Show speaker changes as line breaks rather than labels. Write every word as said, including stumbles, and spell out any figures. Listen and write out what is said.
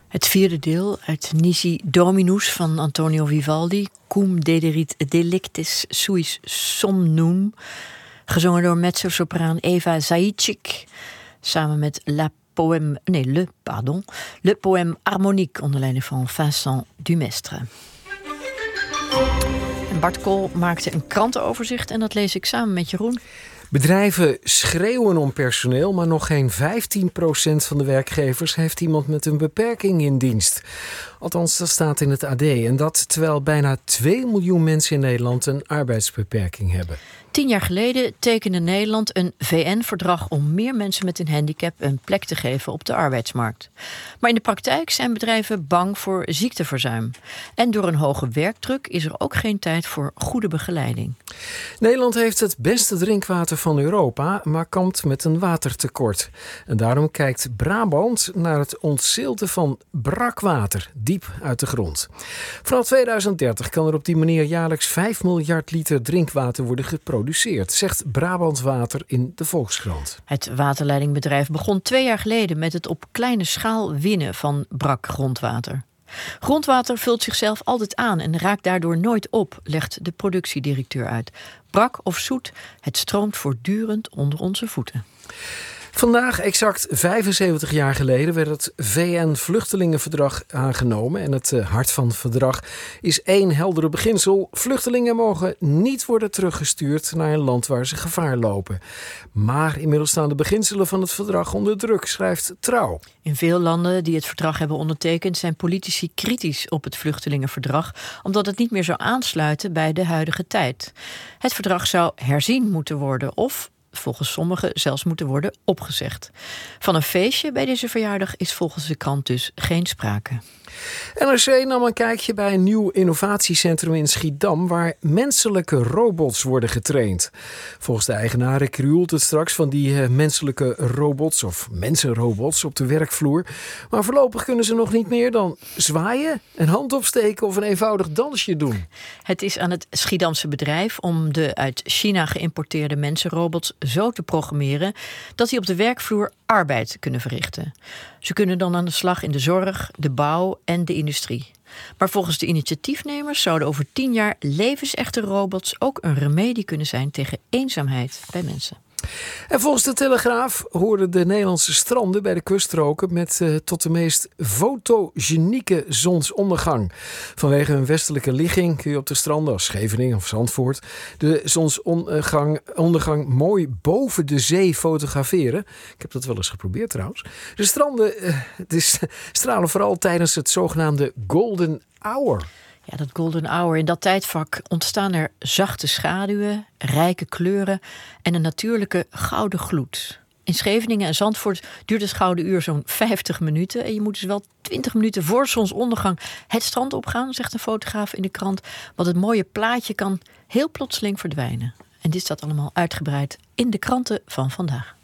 Het vierde deel uit Nisi Dominus van Antonio Vivaldi, Cum dederit delictis suis somnum, gezongen door mezzosopraan Eva Zajic, samen met La Poème, nee, Le, pardon, Le Poème Harmonique onder leiding van Vincent Dumestre. En Bart Kool maakte een krantenoverzicht en dat lees ik samen met Jeroen.
Bedrijven schreeuwen om personeel, maar nog geen vijftien procent van de werkgevers heeft iemand met een beperking in dienst. Althans, dat staat in het A D. En dat terwijl bijna twee miljoen mensen in Nederland een arbeidsbeperking hebben.
Tien jaar geleden tekende Nederland een V N-verdrag om meer mensen met een handicap een plek te geven op de arbeidsmarkt. Maar in de praktijk zijn bedrijven bang voor ziekteverzuim. En door een hoge werkdruk is er ook geen tijd voor goede begeleiding.
Nederland heeft het beste drinkwater van Europa, maar kampt met een watertekort. En daarom kijkt Brabant naar het ontzilten van brakwater, diep uit de grond. Vanaf tweeduizend dertig kan er op die manier jaarlijks vijf miljard liter drinkwater worden geproduceerd, zegt Brabant Water in de Volkskrant.
Het waterleidingbedrijf begon twee jaar geleden met het op kleine schaal winnen van brak grondwater. Grondwater vult zichzelf altijd aan en raakt daardoor nooit op, legt de productiedirecteur uit. Brak of zoet, het stroomt voortdurend onder onze voeten.
Vandaag, exact vijfenzeventig jaar geleden, werd het V N-vluchtelingenverdrag aangenomen. En het hart van het verdrag is één heldere beginsel. Vluchtelingen mogen niet worden teruggestuurd naar een land waar ze gevaar lopen. Maar inmiddels staan de beginselen van het verdrag onder druk, schrijft Trouw.
In veel landen die het verdrag hebben ondertekend zijn politici kritisch op het vluchtelingenverdrag, omdat het niet meer zou aansluiten bij de huidige tijd. Het verdrag zou herzien moeten worden of volgens sommigen zelfs moeten worden opgezegd. Van een feestje bij deze verjaardag is volgens de krant dus geen sprake.
N R C nam een kijkje bij een nieuw innovatiecentrum in Schiedam waar menselijke robots worden getraind. Volgens de eigenaren krioelt het straks van die uh, menselijke robots of mensenrobots op de werkvloer. Maar voorlopig kunnen ze nog niet meer dan zwaaien, een hand opsteken of een eenvoudig dansje doen.
Het is aan het Schiedamse bedrijf om de uit China geïmporteerde mensenrobots zo te programmeren dat die op de werkvloer arbeid kunnen verrichten. Ze kunnen dan aan de slag in de zorg, de bouw en de industrie. Maar volgens de initiatiefnemers zouden over tien jaar levensechte robots ook een remedie kunnen zijn tegen eenzaamheid bij mensen.
En volgens de Telegraaf hoorden de Nederlandse stranden bij de kuststroken met uh, tot de meest fotogenieke zonsondergang. Vanwege hun westelijke ligging kun je op de stranden als Scheveningen of Zandvoort de zonsondergang ondergang mooi boven de zee fotograferen. Ik heb dat wel eens geprobeerd trouwens. De stranden uh, het is, stralen vooral tijdens het zogenaamde Golden Hour.
Ja, dat golden hour. In dat tijdvak ontstaan er zachte schaduwen, rijke kleuren en een natuurlijke gouden gloed. In Scheveningen en Zandvoort duurt het gouden uur zo'n vijftig minuten. En je moet dus wel twintig minuten voor zonsondergang het strand opgaan, zegt een fotograaf in de krant. Want het mooie plaatje kan heel plotseling verdwijnen. En dit staat allemaal uitgebreid in de kranten van vandaag.